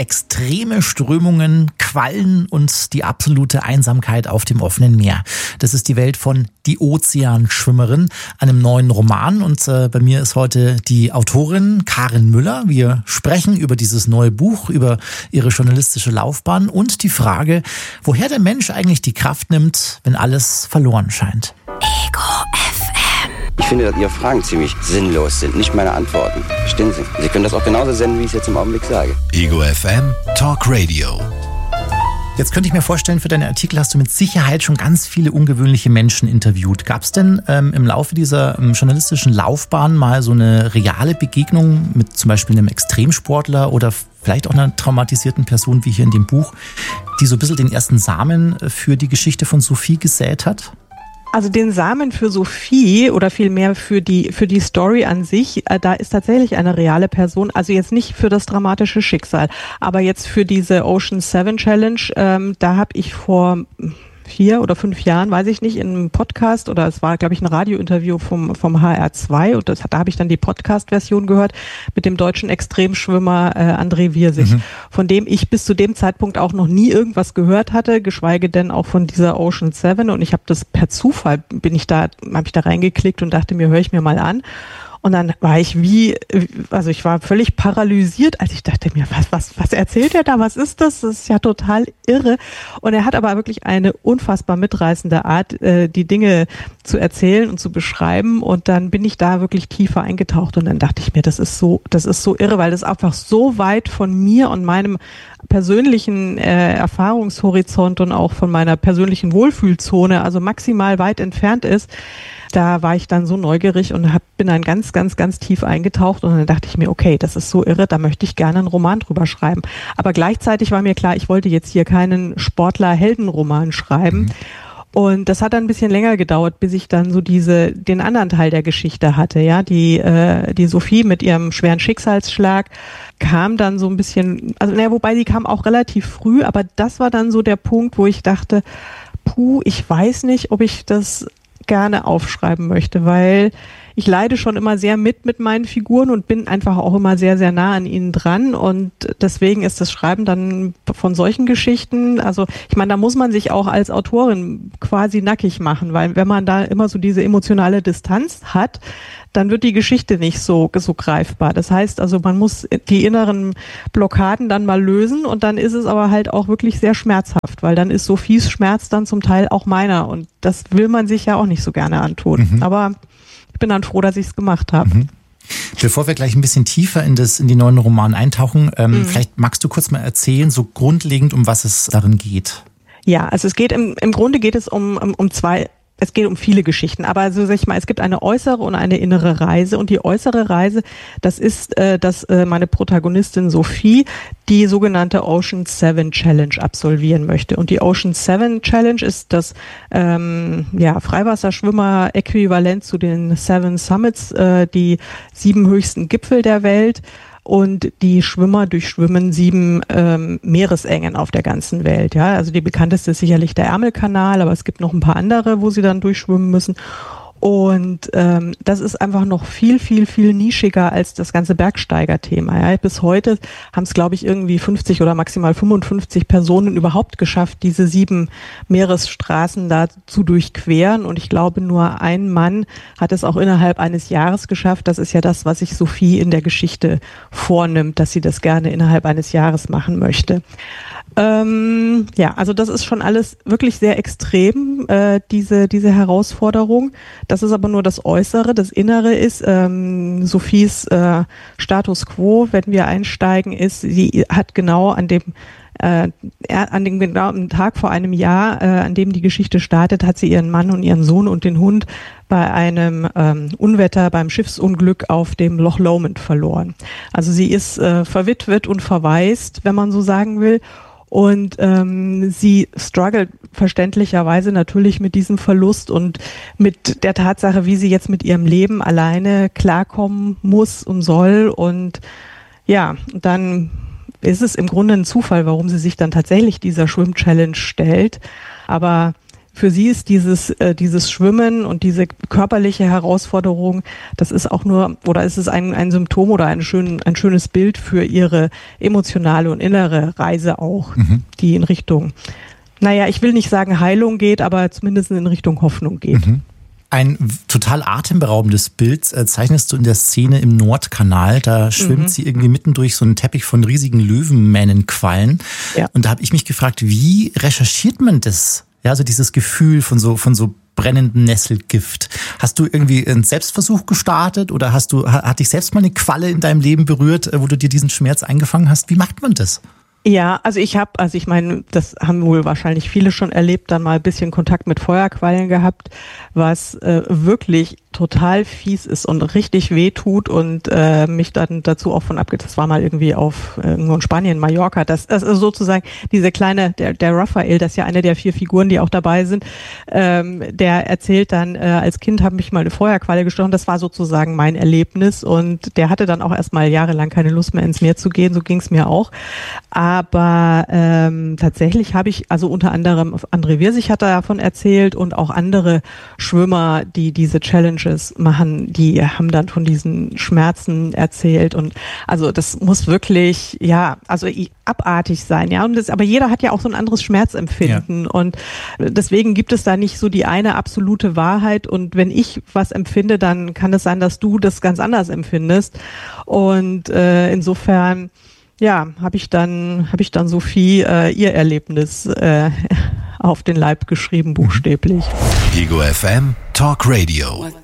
extreme Strömungen, Quallen und die absolute Einsamkeit auf dem offenen Meer. Das ist die Welt von Die Ozeanschwimmerin, einem neuen Roman. Und bei mir ist heute die Autorin Karin Müller. Wir sprechen über dieses neue Buch, über ihre journalistische Laufbahn und die Frage, woher der Mensch eigentlich die Kraft nimmt, wenn alles verloren scheint. Ego FM. Ich finde, dass Ihre Fragen ziemlich sinnlos sind, nicht meine Antworten. Verstehen Sie? Sie können das auch genauso senden, wie ich es jetzt im Augenblick sage. Ego FM Talk Radio. Jetzt könnte ich mir vorstellen, für deine Artikel hast du mit Sicherheit schon ganz viele ungewöhnliche Menschen interviewt. Gab es denn im Laufe dieser journalistischen Laufbahn mal so eine reale Begegnung mit zum Beispiel einem Extremsportler oder vielleicht auch einer traumatisierten Person wie hier in dem Buch, die so ein bisschen den ersten Samen für die Geschichte von Sophie gesät hat? Also den Samen für Sophie oder vielmehr für die Story an sich, da ist tatsächlich eine reale Person, also jetzt nicht für das dramatische Schicksal, aber jetzt für diese Ocean 7 Challenge, da habe ich vor 4 oder 5 Jahren, weiß ich nicht, in einem Podcast oder es war, glaube ich, ein Radiointerview vom HR2 und da habe ich dann die Podcast-Version gehört mit dem deutschen Extremschwimmer André Wirsig, von dem ich bis zu dem Zeitpunkt auch noch nie irgendwas gehört hatte, geschweige denn auch von dieser Ocean 7 und ich habe das per Zufall, habe ich da reingeklickt und dachte mir, höre ich mir mal an. Und dann war ich ich war völlig paralysiert, als ich dachte mir, was erzählt er da? Was ist das? Das ist ja total irre. Und er hat aber wirklich eine unfassbar mitreißende Art, die Dinge zu erzählen und zu beschreiben. Und dann bin ich da wirklich tiefer eingetaucht und dann dachte ich mir, das ist so irre, weil das einfach so weit von mir und meinem persönlichen Erfahrungshorizont und auch von meiner persönlichen Wohlfühlzone, also maximal weit entfernt ist. Da war ich dann so neugierig und bin dann ganz, ganz, ganz tief eingetaucht und dann dachte ich mir, okay, das ist so irre, da möchte ich gerne einen Roman drüber schreiben. Aber gleichzeitig war mir klar, ich wollte jetzt hier keinen Sportler-Heldenroman schreiben. Und das hat dann ein bisschen länger gedauert, bis ich dann so den anderen Teil der Geschichte hatte, ja, die Sophie mit ihrem schweren Schicksalsschlag kam dann so ein bisschen, wobei die kam auch relativ früh, aber das war dann so der Punkt, wo ich dachte, ich weiß nicht, ob ich das gerne aufschreiben möchte, weil ich leide schon immer sehr mit meinen Figuren und bin einfach auch immer sehr, sehr nah an ihnen dran und deswegen ist das Schreiben dann von solchen Geschichten, also ich meine, da muss man sich auch als Autorin quasi nackig machen, weil wenn man da immer so diese emotionale Distanz hat, dann wird die Geschichte nicht so greifbar. Das heißt also, man muss die inneren Blockaden dann mal lösen und dann ist es aber halt auch wirklich sehr schmerzhaft, weil dann ist Sophies Schmerz dann zum Teil auch meiner und das will man sich ja auch nicht so gerne antun. Aber ich bin dann froh, dass ich es gemacht habe. Bevor wir gleich ein bisschen tiefer in die neuen Roman eintauchen, vielleicht magst du kurz mal erzählen, so grundlegend, um was es darin geht. Ja, also es geht im Grunde geht es um viele Geschichten, aber so sag ich mal, es gibt eine äußere und eine innere Reise und die äußere Reise, das ist, dass meine Protagonistin Sophie die sogenannte Ocean 7 Challenge absolvieren möchte und die Ocean 7 Challenge ist das Freiwasserschwimmer-Äquivalent zu den 7 Summits, die 7 höchsten Gipfel der Welt. Und die Schwimmer durchschwimmen 7 Meeresengen auf der ganzen Welt. Ja, also die bekannteste ist sicherlich der Ärmelkanal, aber es gibt noch ein paar andere, wo sie dann durchschwimmen müssen. Und das ist einfach noch viel, viel, viel nischiger als das ganze Bergsteiger-Thema. Ja. Bis heute haben es, glaube ich, irgendwie 50 oder maximal 55 Personen überhaupt geschafft, diese 7 Meeresstraßen da zu durchqueren. Und ich glaube, nur ein Mann hat es auch innerhalb eines Jahres geschafft. Das ist ja das, was sich Sophie in der Geschichte vornimmt, dass sie das gerne innerhalb eines Jahres machen möchte. Also das ist schon alles wirklich sehr extrem, diese Herausforderung. Das ist aber nur das Äußere. Das Innere ist Sophies Status quo, wenn wir einsteigen, ist, sie hat genau an dem genauen Tag vor einem Jahr, an dem die Geschichte startet, hat sie ihren Mann und ihren Sohn und den Hund bei einem Unwetter, beim Schiffsunglück auf dem Loch Lomond verloren. Also sie ist verwitwet und verwaist, wenn man so sagen will. Und sie struggelt verständlicherweise natürlich mit diesem Verlust und mit der Tatsache, wie sie jetzt mit ihrem Leben alleine klarkommen muss und soll. Und ja, dann ist es im Grunde ein Zufall, warum sie sich dann tatsächlich dieser Schwimm-Challenge stellt. Aber für sie ist dieses Schwimmen und diese körperliche Herausforderung, das ist auch nur, oder ist es ein Symptom oder ein schönes Bild für ihre emotionale und innere Reise auch, die in Richtung, naja, ich will nicht sagen Heilung geht, aber zumindest in Richtung Hoffnung geht. Ein total atemberaubendes Bild zeichnest du in der Szene im Nordkanal. Da schwimmt sie irgendwie mitten durch so einen Teppich von riesigen Löwenmähnenquallen. Ja. Und da habe ich mich gefragt, wie recherchiert man das? Ja, also dieses Gefühl von so brennendem Nesselgift. Hast du irgendwie einen Selbstversuch gestartet oder hat dich selbst mal eine Qualle in deinem Leben berührt, wo du dir diesen Schmerz eingefangen hast? Wie macht man das? Ja, also ich meine, das haben wohl wahrscheinlich viele schon erlebt, dann mal ein bisschen Kontakt mit Feuerquallen gehabt, was wirklich total fies ist und richtig weh tut und mich dann dazu auch das war mal irgendwie irgendwo in Spanien, Mallorca, das ist sozusagen diese kleine, der Raphael, das ist ja eine der 4 Figuren, die auch dabei sind, der erzählt dann, als Kind habe mich mal eine Feuerqualle gestochen, das war sozusagen mein Erlebnis und der hatte dann auch erstmal jahrelang keine Lust mehr ins Meer zu gehen, so ging es mir auch. Aber tatsächlich habe ich, also unter anderem André Wirsig hat davon erzählt und auch andere Schwimmer, die diese Challenges machen, die haben dann von diesen Schmerzen erzählt und also das muss wirklich, ja, also abartig sein, ja, aber jeder hat ja auch so ein anderes Schmerzempfinden und deswegen gibt es da nicht so die eine absolute Wahrheit und wenn ich was empfinde, dann kann es sein, dass du das ganz anders empfindest und insofern ja, habe ich dann Sophie ihr Erlebnis auf den Leib geschrieben, buchstäblich. Ego FM Talk Radio.